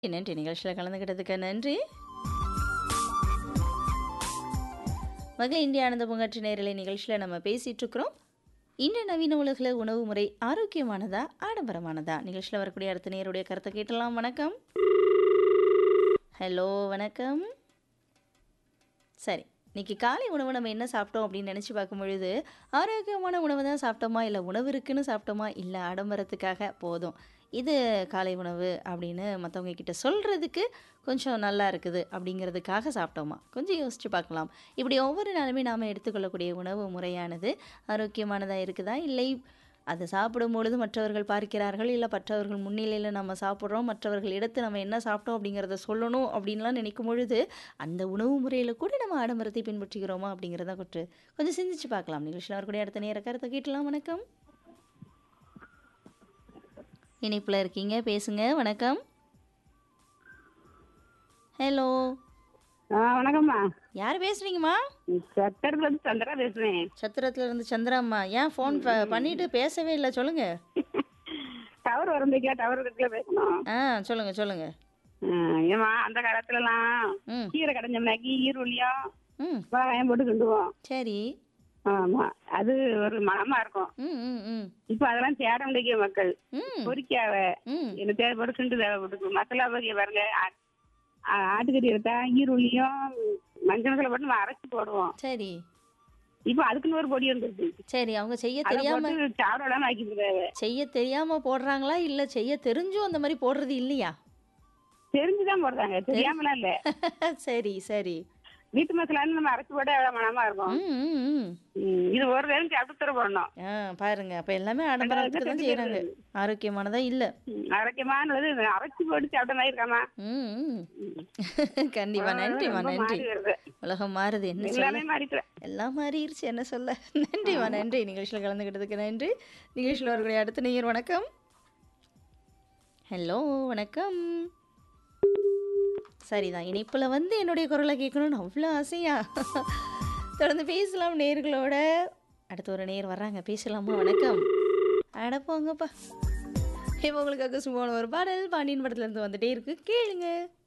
நன்றி. நிகழ்ச்சியில கலந்துக்கிட்டதுக்கு நன்றி. மகளிர் இந்திய ஆனந்த பூங்காற்று நேரலை நிகழ்ச்சியில நம்ம பேசிட்டு இருக்கிறோம். இன்று நவீன உலகில் உணவு முறை ஆரோக்கியமானதா, ஆடம்பரமானதா? நிகழ்ச்சியில் வரக்கூடிய அடுத்த நேருடைய கருத்தை கேட்டலாம். வணக்கம். ஹலோ, வணக்கம். சரி, இன்னைக்கு காலை உணவு நம்ம என்ன சாப்பிட்டோம் அப்படின்னு நினச்சி பார்க்கும் பொழுது, ஆரோக்கியமான உணவு தான் சாப்பிட்டோமா, இல்லை உணவு இருக்குன்னு சாப்பிட்டோமா, இல்லை ஆடம்பரத்துக்காக போதும் இது காலை உணவு அப்படின்னு மற்றவங்க கிட்ட சொல்கிறதுக்கு கொஞ்சம் நல்லா இருக்குது அப்படிங்கிறதுக்காக சாப்பிட்டோமா, கொஞ்சம் யோசித்து பார்க்கலாம். இப்படி ஒவ்வொரு நாளுமே நாம் எடுத்துக்கொள்ளக்கூடிய உணவு முறையானது ஆரோக்கியமானதாக இருக்குதா, இல்லை அதை சாப்பிடும் பொழுது மற்றவர்கள் பார்க்கிறார்கள், இல்லை மற்றவர்கள் முன்னிலையில் நம்ம சாப்பிட்றோம், மற்றவர்கள் எடுத்து நம்ம என்ன சாப்பிட்டோம் அப்படிங்கிறத சொல்லணும் அப்படின்லாம் நினைக்கும் பொழுது அந்த உணவு முறையில் கூட நம்ம ஆடம்பரத்தை பின்பற்றுகிறோமா அப்படிங்கிறத கொஞ்சம் சிந்திச்சு பார்க்கலாம். நிகழ்ச்சியில் வரக்கூடிய அடுத்த நேர கருத்தை கேட்டலாம். வணக்கம். இணைப்பில் இருக்கீங்க, பேசுங்க. வணக்கம். ஹலோ, வணக்கம்மா. யார் பேசுறீங்கம்மா? சத்திரத்துல இருந்து சந்திரா பேசுறேன். சத்திரத்துல இருந்து சந்திராம்மா. ஏன் ஃபோன் பண்ணிட்டு பேசவே இல்லை? சொல்லுங்க. டவர் வரம்பிக்கா, டவர் இடத்துல பேசணும். சொல்லுங்க சொல்லுங்க. ஏமா அந்த காலத்துல எல்லாம் ம் கீரை கடைஞ்சோம்னாக்கி ஈருள்ளியும் ம் வெங்காயம் போட்டு கிண்டுவோம். சரி. ஆமா, அது ஒரு மனமா இருக்கும். ம் ம் ம் இப்ப அதெல்லாம் தேட முடிய மக்கள் ம் பொறிக்காவ ம் என்ன தேவைப்பட்டு கிண்டு தேவைப்பட்டு மசாலா வகை பாருங்க. ஆட்டுக்கறி எடுத்தா ஈருள்ளியும் மஞ்சள் போட்டு நம்ம அரைச்சு போடுவோம். சரி இப்ப அதுக்குன்னு ஒரு பொடி வந்துருக்கு. சரி, அவங்க செய்ய அதை தெரியாம போட்டு சாப்பிடலாம் ஆக்கிட்டு போடுறாங்களா, இல்லை செய்ய தெரிஞ்சும் அந்த மாதிரி போடுறது இல்லையா? தெரிஞ்சுதான் போடுறாங்க, தெரியாமலாம் இல்ல. சரி சரி. வீட்டு மசாலான்னு நம்ம அரைச்சு போட மனமா இருக்கும். ம் ம் ம் இது ஒரு நேரம் சாப்பிட்டு தர போடணும். பாருங்க, அப்ப எல்லாமே ஆடம்பரத்துக்கு தான் செய்யறாங்க, ஆரோக்கியமானதா இல்ல. அரைக்கமானது அரைச்சு போட்டு சாப்பிட்ட மாதிரி இருக்காமா. ம் ம். கண்டிப்பா. நன்றிமா, ரொம்ப நன்றி. மாறி வருது. உலகம் மாறுது, என்ன சொல்ல, எல்லாமே மாறிட்டு. எல்லாம் மாறிடுச்சு, என்ன சொல்ல. நன்றிமா, நன்றி. நிகழ்ச்சியில் கலந்துக்கிட்டதுக்கு நன்றி. நிகழ்ச்சியில் வரக்கூடிய அடுத்த நேயர். வணக்கம். ஹலோ, வணக்கம். சரிதான், இணைப்புல வந்து என்னுடைய குரலை கேட்கணும்னு அவ்வளோ ஆசையா? தொடர்ந்து பேசலாம் நேயர்களோட. அடுத்த ஒரு நேயர் வர்றாங்க, பேசலாமா? வணக்கம். அடப்போங்கப்பா. இப்போ உங்களுக்காக சும்மா ஒரு பாடல் பாண்டியன் படத்துல இருந்து வந்துட்டே இருக்கு, கேளுங்க.